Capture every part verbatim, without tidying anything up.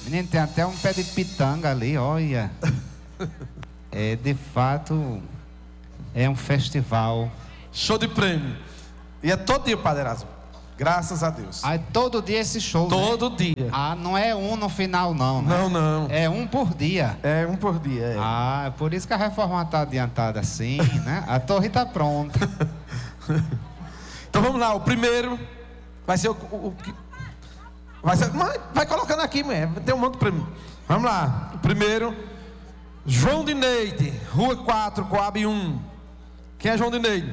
Menino, tem até um pé de pitanga ali, olha. É, de fato, é um festival. Show de prêmio. E é todo dia, Padre Erasmo. Graças a Deus. Aí todo dia esse show, Todo né? dia. Ah, não é um no final não, né? Não, não. É um por dia. É um por dia, é. Ah, é por isso que a reforma está adiantada assim, né? A torre está pronta. Então vamos lá, o primeiro vai ser o, o, o que... Vai ser... Mãe, vai colocando aqui, mãe. Tem um monte de prêmio. Vamos lá. O primeiro, João de Neide, Rua quatro, Coab um. Quem é João de Neide?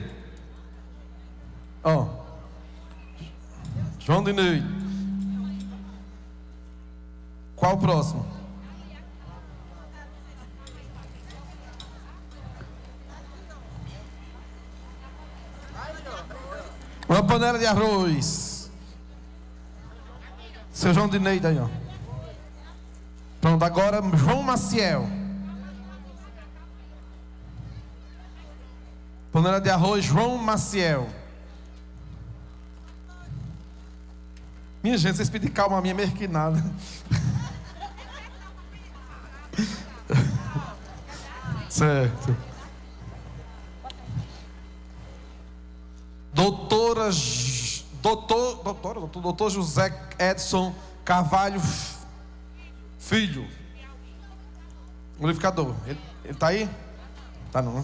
Ó. Oh. João de Neide. Qual o próximo? Uma panela de arroz. Seu João de Neide aí, ó. Pronto, agora João Maciel. Panela de arroz, João Maciel. Minha gente, vocês pedem calma a minha mesmo que nada. Certo. Doutora, doutor, doutora, doutor, doutor José Edson Carvalho Filho. Unificador. Ele, ele tá aí? Tá não, né?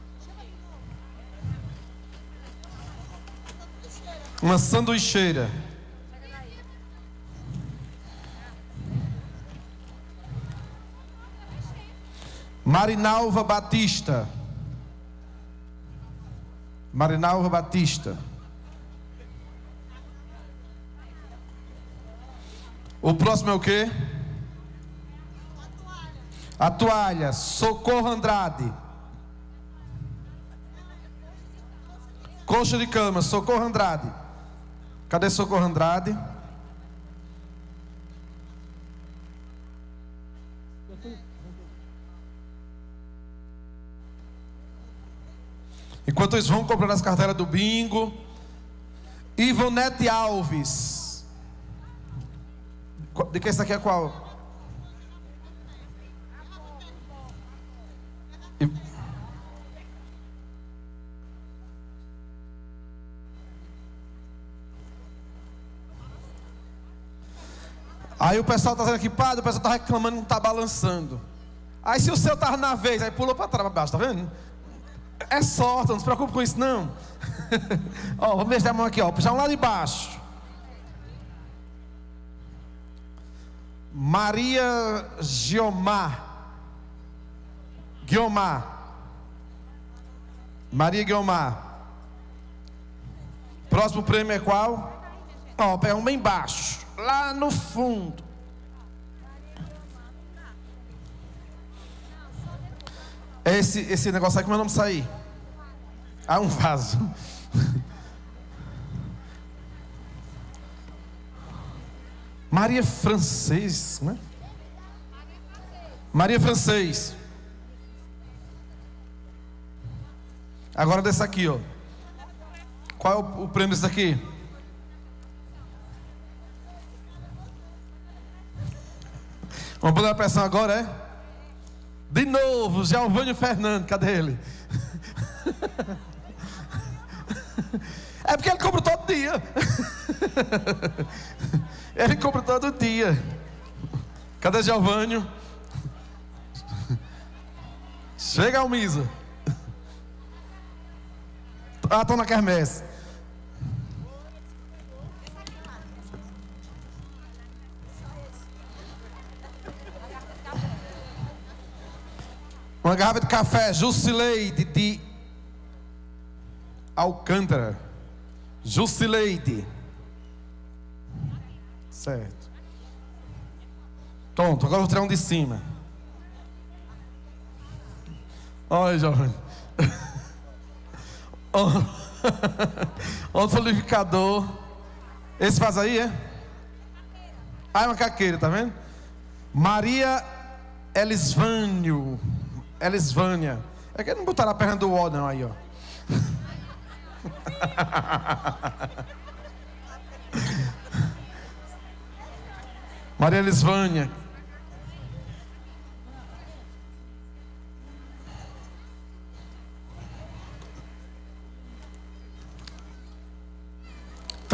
Uma sanduicheira. Marinalva Batista. Marinalva Batista. O próximo é o quê? A toalha. Socorro Andrade. Coxa de cama. Socorro Andrade. Cadê Socorro Andrade? Enquanto eles vão comprando as carteiras do bingo. Ivonete Alves. De que essa aqui é qual? Aí o pessoal está dizendo aqui, padre, o pessoal está reclamando que não está balançando. Aí se o seu estava na vez, aí pulou para trás, para baixo, tá vendo? É sorte, não se preocupe com isso não. Ó, vamos deixar a mão aqui, ó, puxar um lá de baixo. Maria Guiomar. Guiomar. Maria Guiomar. Próximo prêmio é qual? Ó, pega um bem baixo, lá no fundo. Esse, esse negócio aqui, mas não sair. Ah, um vaso. Maria Francês, né? Maria Francês. Agora desse aqui, ó. Qual é o, o prêmio desse aqui? Vamos pôr a pressão agora, é? De novo, Giovanni Fernando, cadê ele? É porque ele compra todo dia. Ele compra todo dia. Cadê Giovanni? Chega, Almisa. Ah, estou na quermesse. Uma garrafa de café, Jusileide de Alcântara. Jusileide. Certo. Pronto, agora eu vou tirar um de cima. Olha, jovem. Outro solidificador. Esse faz aí, é? Ah, é uma caqueira, tá vendo? Maria Elisvânio. Elisvânia. É que não botaram a perna do O, não, aí, ó. Maria Elisvânia.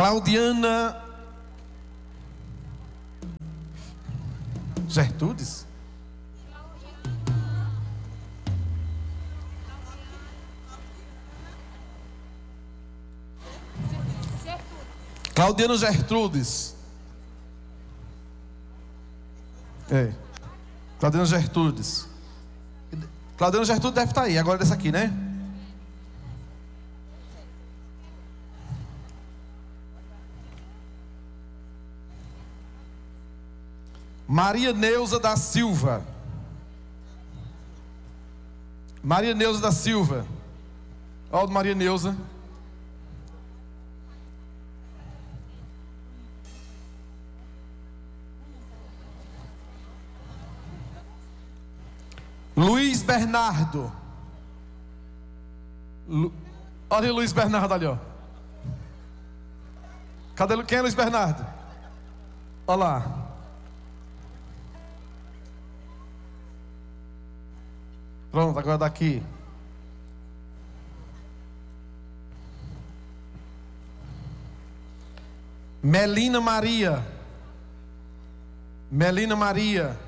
Claudiana Gertrudes? Claudiana Gertrudes. É. Claudiana Gertrudes. Claudiana Gertrudes deve estar aí, agora dessa aqui, né? Maria Neuza da Silva. Maria Neuza da Silva. Olha o Maria Neuza. Luiz Bernardo. Lu... Olha o Luiz Bernardo ali, ó. Cadê? Quem é Luiz Bernardo? Olha lá. Pronto, agora daqui. Melina Maria. Melina Maria.